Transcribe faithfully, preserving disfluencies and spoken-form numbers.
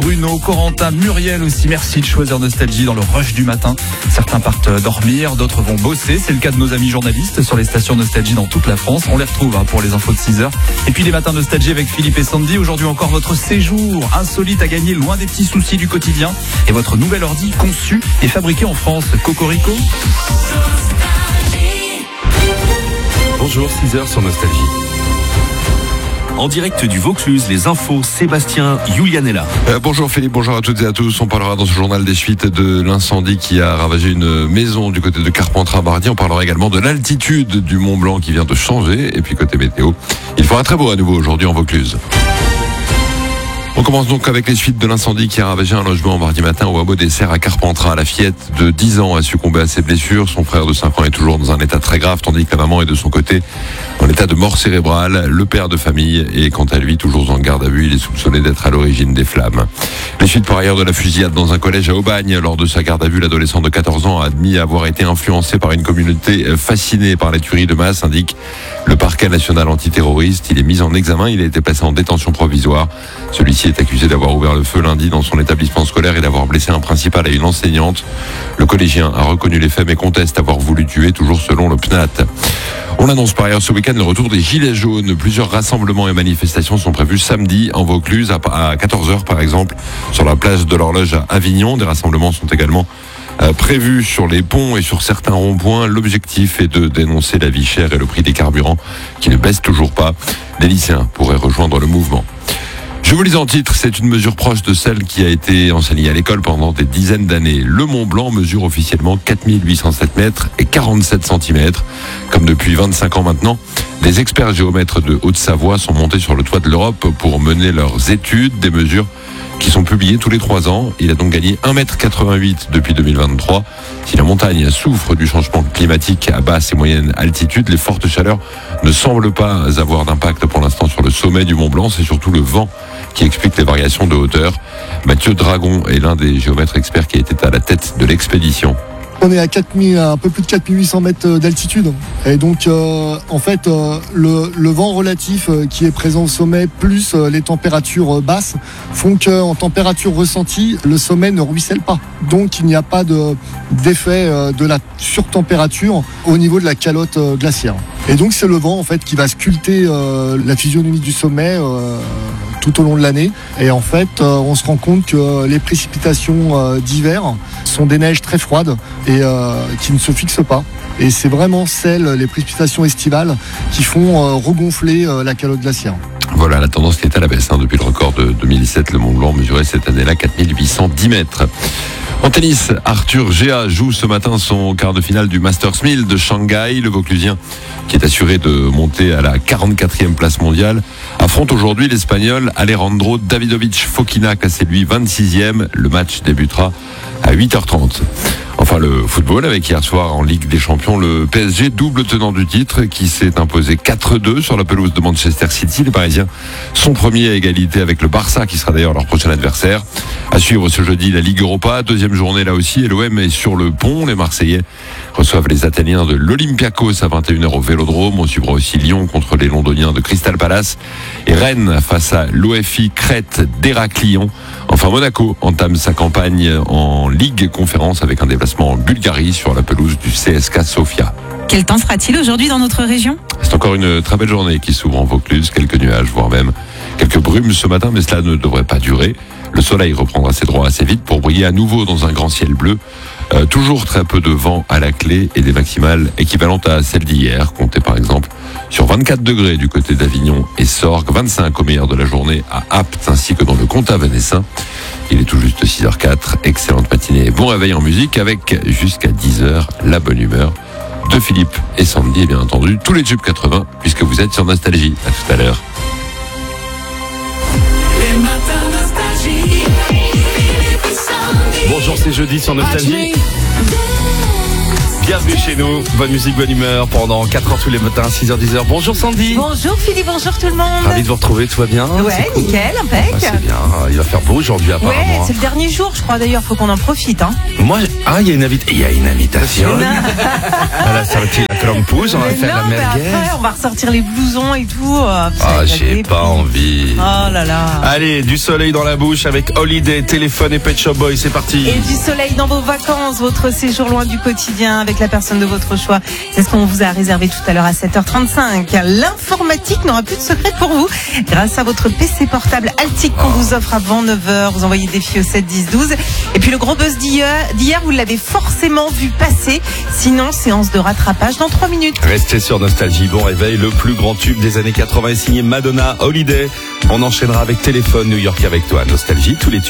Bruno, Corentin, Muriel aussi. Merci de choisir Nostalgie dans le rush du matin. Certains partent dormir, d'autres vont bosser. C'est le cas de nos amis journalistes sur les stations Nostalgie dans toute la France. On les retrouve hein, pour les infos de six heures. Et puis les matins Nostalgie avec Philippe et Sandy. Aujourd'hui encore votre séjour insolite à gagner loin des petits soucis du quotidien. Et votre nouvel ordi conçu et fabriqué en France. Cocorico. Bonjour, six heures sur Nostalgie. En direct du Vaucluse, les infos, Sébastien Julianella. Euh, bonjour Philippe, bonjour à toutes et à tous. On parlera dans ce journal des suites de l'incendie qui a ravagé une maison du côté de Carpentras mardi. On parlera également de l'altitude du Mont Blanc qui vient de changer. Et puis côté météo, il fera très beau à nouveau aujourd'hui en Vaucluse. On commence donc avec les suites de l'incendie qui a ravagé un logement mardi matin au hameau des Serres à Carpentras. La fillette de dix ans a succombé à ses blessures. Son frère de cinq ans est toujours dans un état très grave, tandis que la maman est de son côté en état de mort cérébrale. Le père de famille est quant à lui toujours en garde à vue. Il est soupçonné d'être à l'origine des flammes. Les suites par ailleurs de la fusillade dans un collège à Aubagne. Lors de sa garde à vue, l'adolescent de quatorze ans a admis avoir été influencé par une communauté fascinée par les tueries de masse, indique le parquet national antiterroriste. Il est mis en examen. Il a été placé en détention provisoire. Celui-ci est accusé d'avoir ouvert le feu lundi dans son établissement scolaire et d'avoir blessé un principal et une enseignante. Le collégien a reconnu les faits mais conteste avoir voulu tuer, toujours selon le P N A T. On annonce par ailleurs ce week-end le retour des Gilets jaunes. Plusieurs rassemblements et manifestations sont prévus samedi en Vaucluse à quatorze heures par exemple sur la place de l'Horloge à Avignon. Des rassemblements sont également euh, prévus sur les ponts et sur certains ronds-points. L'objectif est de dénoncer la vie chère et le prix des carburants qui ne baissent toujours pas. Les lycéens pourraient rejoindre le mouvement. Je vous lis en titre, c'est une mesure proche de celle qui a été enseignée à l'école pendant des dizaines d'années. Le Mont Blanc mesure officiellement quatre mille huit cent sept mètres et quarante-sept centimètres. Comme depuis vingt-cinq ans maintenant, des experts géomètres de Haute-Savoie sont montés sur le toit de l'Europe pour mener leurs études, des mesures qui sont publiées tous les trois ans. Il a donc gagné un mètre quatre-vingt-huit depuis deux mille vingt-trois. Si la montagne souffre du changement climatique à basse et moyenne altitude, les fortes chaleurs ne semblent pas avoir d'impact pour l'instant sur le sommet du Mont Blanc. C'est surtout le vent qui explique les variations de hauteur. Mathieu Dragon est l'un des géomètres experts qui était à la tête de l'expédition. On est à quatre mille, un peu plus de quatre mille huit cents mètres d'altitude. Et donc, euh, en fait, euh, le, le vent relatif euh, qui est présent au sommet, plus euh, les températures euh, basses, font qu'en température ressentie, le sommet ne ruisselle pas. Donc, il n'y a pas de, d'effet euh, de la surtempérature au niveau de la calotte euh, glaciaire. Et donc, c'est le vent, en fait, qui va sculpter euh, la physionomie du sommet euh, tout au long de l'année. Et en fait, euh, on se rend compte que les précipitations euh, d'hiver sont des neiges très froides et euh, qui ne se fixent pas. Et c'est vraiment celles, les précipitations estivales, qui font euh, regonfler euh, la calotte glaciaire. Voilà la tendance qui est à la baisse. Hein. Depuis le record de deux mille dix-sept, le Mont Blanc mesurait cette année-là quatre mille huit cent dix mètres. En tennis, Arthur Géa joue ce matin son quart de finale du Masters mille de Shanghai. Le Vauclusien, qui est assuré de monter à la quarante-quatrième place mondiale, affronte aujourd'hui l'Espagnol Alejandro Davidovich Fokina, classé lui vingt-sixième. Le match débutera à huit heures trente. Enfin, le football, avec hier soir en Ligue des Champions, le P S G, double tenant du titre, qui s'est imposé quatre deux sur la pelouse de Manchester City. Les Parisiens sont premiers à égalité avec le Barça, qui sera d'ailleurs leur prochain adversaire. À suivre ce jeudi la Ligue Europa, deuxième journée là aussi, et l'O M est sur le pont. Les Marseillais reçoivent les Athéniens de l'Olympiakos à vingt et une heures au Vélodrome. On suivra aussi Lyon contre les Londoniens de Crystal Palace et Rennes face à l'O F I Crète d'Héraclion. Enfin, Monaco entame sa campagne en Ligue Conférence avec un déplacement en Bulgarie sur la pelouse du C S K Sofia. Quel temps fera-t-il aujourd'hui dans notre région ? C'est encore une très belle journée qui s'ouvre en Vaucluse. Quelques nuages, voire même quelques brumes ce matin, mais cela ne devrait pas durer. Le soleil reprendra ses droits assez vite pour briller à nouveau dans un grand ciel bleu. Euh, toujours très peu de vent à la clé et des maximales équivalentes à celles d'hier. Comptez par exemple sur vingt-quatre degrés du côté d'Avignon et Sorgues, vingt-cinq au meilleur de la journée à Apt ainsi que dans le Comtat venessin. Il est tout juste six heures quatre. Excellente matinée. Bon réveil en musique avec jusqu'à dix heures la bonne humeur de Philippe et Sandy et bien entendu tous les tubes quatre-vingts puisque vous êtes sur Nostalgie. À tout à l'heure. Bonjour, c'est jeudi sur Nostalgie. Bienvenue chez nous. Bonne musique, bonne humeur pendant quatre heures tous les matins, six heures, dix heures. Bonjour Sandy. Bonjour Philippe, bonjour tout le monde. Ravi de vous retrouver, tout va bien? Ouais, Cool. nickel, impec. Ah, c'est bien, il va faire beau aujourd'hui apparemment. Ouais, c'est le dernier jour, je crois d'ailleurs, faut qu'on en profite. Hein. Moi, ah, il y a une invitation. Il y a une invitation. Elle a sorti la crampouze, on va Mais faire non, la mais merguez. après, on va ressortir les blousons et tout. euh, ça va Ah, être j'ai la pas déprise. envie. Oh là là. Allez, du soleil dans la bouche avec Holiday, Téléphone et Pet Shop Boy, c'est parti. Et du soleil dans vos vacances, votre séjour loin du quotidien avec la personne de votre choix. C'est ce qu'on vous a réservé tout à l'heure à sept heures trente-cinq. L'informatique n'aura plus de secret pour vous. Grâce à votre P C portable Altic qu'on vous offre avant neuf heures, vous envoyez défi au sept dix douze. Et puis le gros buzz d'hier, d'hier vous l'avez forcément vu passer. Sinon, séance de rattrapage dans trois minutes. Restez sur Nostalgie, bon réveil, le plus grand tube des années quatre-vingts est signé Madonna, Holiday. On enchaînera avec Téléphone, New York avec toi, Nostalgie, tous les tubes.